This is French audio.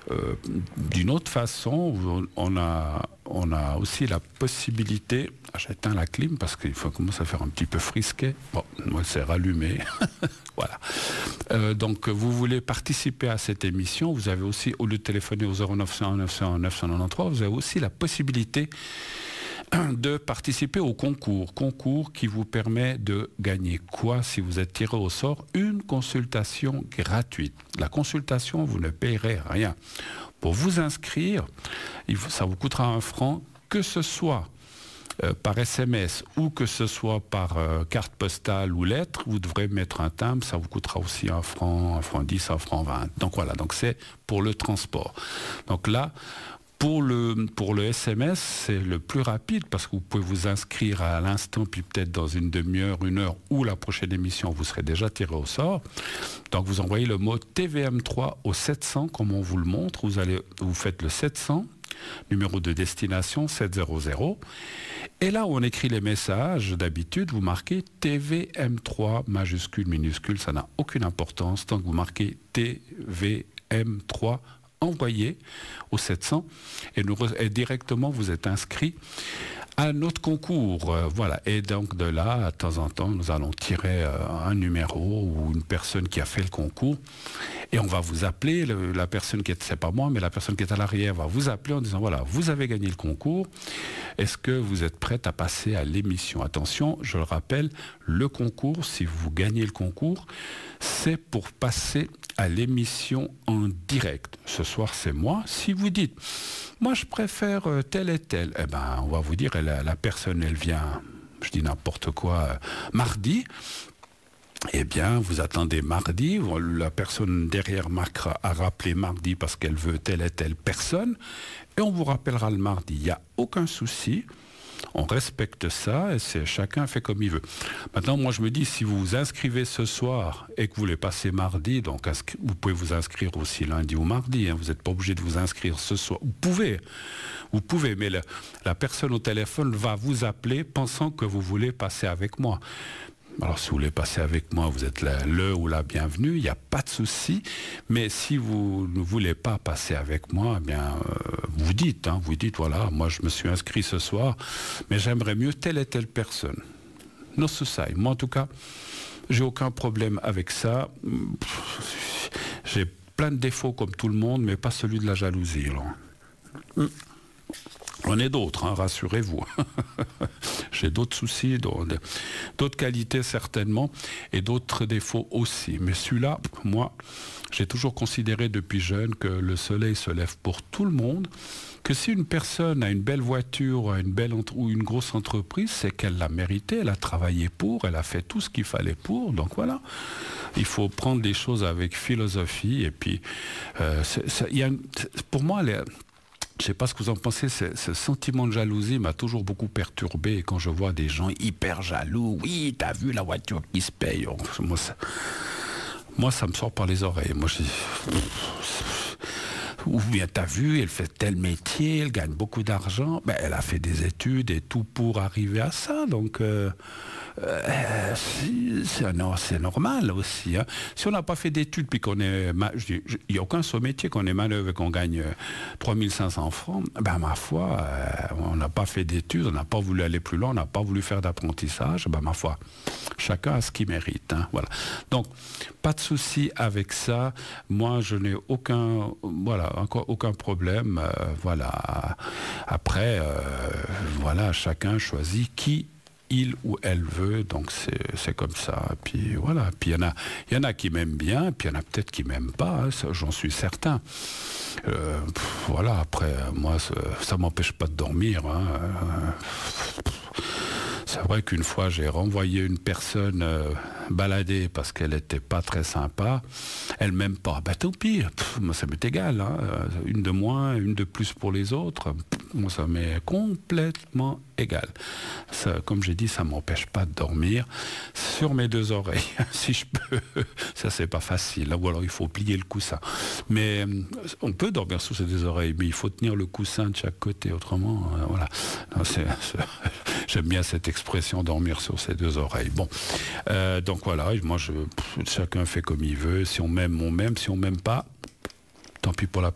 D'une autre façon, on a aussi la possibilité... J'éteins la clim parce qu'il commence à faire un petit peu frisquet. Bon, moi, c'est rallumé. Voilà. Donc, vous voulez participer à cette émission, vous avez aussi, au lieu de téléphoner au 0901 901 993, vous avez aussi la possibilité de participer au concours qui vous permet de gagner quoi si vous êtes tiré au sort? Une consultation gratuite. La consultation, vous ne payerez rien. Pour vous inscrire, ça vous coûtera 1 franc, que ce soit par SMS ou que ce soit par carte postale ou lettre, vous devrez mettre un timbre, ça vous coûtera aussi 1 franc, 1 franc 10, 1 franc 20. Donc voilà, donc c'est pour le transport. Donc là, pour le SMS, c'est le plus rapide parce que vous pouvez vous inscrire à l'instant, puis peut-être dans une demi-heure, 1 heure, ou la prochaine émission, vous serez déjà tiré au sort. Donc vous envoyez le mot TVM3 au 700, comme on vous le montre. Vous faites le 700, numéro de destination 700. Et là où on écrit les messages, d'habitude, vous marquez TVM3, majuscule, minuscule, ça n'a aucune importance. Tant que vous marquez TVM3, envoyé au 700 et directement vous êtes inscrit à notre concours. Voilà. Et donc de là, de temps en temps, nous allons tirer un numéro ou une personne qui a fait le concours et on va vous appeler. La personne qui est, c'est pas moi, mais la personne qui est à l'arrière va vous appeler en disant voilà, vous avez gagné le concours. Est-ce que vous êtes prête à passer à l'émission? Attention, je le rappelle, le concours, si vous gagnez le concours, c'est pour passer à l'émission en direct. Ce soir, c'est moi. Si vous dites, moi, je préfère tel et tel, eh ben, on va vous dire, la personne, elle vient, je dis n'importe quoi, mardi. Eh bien, vous attendez mardi. La personne derrière a rappelé mardi parce qu'elle veut telle et telle personne. Et on vous rappellera le mardi. Il n'y a aucun souci. On respecte ça et chacun fait comme il veut. Maintenant, moi, je me dis, si vous vous inscrivez ce soir et que vous voulez passer mardi, donc vous pouvez vous inscrire aussi lundi ou mardi. Hein, vous n'êtes pas obligé de vous inscrire ce soir. Vous pouvez, mais la personne au téléphone va vous appeler pensant que vous voulez passer avec moi. Alors, si vous voulez passer avec moi, vous êtes le ou la bienvenue, il n'y a pas de souci. Mais si vous ne voulez pas passer avec moi, eh bien, vous dites, voilà, moi je me suis inscrit ce soir, mais j'aimerais mieux telle et telle personne. No suicide. Moi, en tout cas, j'ai aucun problème avec ça. J'ai plein de défauts comme tout le monde, mais pas celui de la jalousie. J'en ai d'autres, hein, rassurez-vous. J'ai d'autres soucis, d'autres qualités certainement, et d'autres défauts aussi. Mais celui-là, moi, j'ai toujours considéré depuis jeune que le soleil se lève pour tout le monde, que si une personne a une belle voiture ou une grosse entreprise, c'est qu'elle l'a mérité, elle a travaillé pour, elle a fait tout ce qu'il fallait pour, donc voilà. Il faut prendre les choses avec philosophie, et puis, pour moi, je ne sais pas ce que vous en pensez, ce sentiment de jalousie m'a toujours beaucoup perturbé. Et quand je vois des gens hyper jaloux, oui, t'as vu la voiture qui se paye. Moi, ça me sort par les oreilles. Moi, ou bien t'as vu, elle fait tel métier, elle gagne beaucoup d'argent. Ben, elle a fait des études et tout pour arriver à ça. Donc, c'est normal aussi. Hein. Si on n'a pas fait d'études, puis qu'on est... Il n'y a aucun métier qu'on est manœuvre et qu'on gagne 3500 francs, ben ma foi, on n'a pas fait d'études, on n'a pas voulu aller plus loin, on n'a pas voulu faire d'apprentissage, ben ma foi, chacun a ce qu'il mérite. Hein, voilà. Donc, pas de souci avec ça. Moi, je n'ai aucun problème. Voilà. Après, voilà, chacun choisit qui il ou elle veut, donc c'est comme ça. Puis voilà. Puis il y en a qui m'aiment bien, puis il y en a peut-être qui m'aiment pas. Hein, j'en suis certain. Voilà. Après, moi, ça m'empêche pas de dormir. Hein. C'est vrai qu'une fois, j'ai renvoyé une personne balader parce qu'elle n'était pas très sympa. Elle m'aime pas. Ben tant pis. Moi, ça m'est égal. Hein. Une de moins, une de plus pour les autres. Moi, ça m'est complètement égal. Ça, comme j'ai dit, ça m'empêche pas de dormir sur mes 2 oreilles, si je peux. Ça, c'est pas facile. Ou alors, il faut plier le coussin. Mais on peut dormir sur ses 2 oreilles, mais il faut tenir le coussin de chaque côté. Autrement, voilà. Non, j'aime bien cette expression, dormir sur ses 2 oreilles. Bon, donc voilà, moi, chacun fait comme il veut. Si on m'aime, on m'aime. Si on m'aime pas, tant pis pour la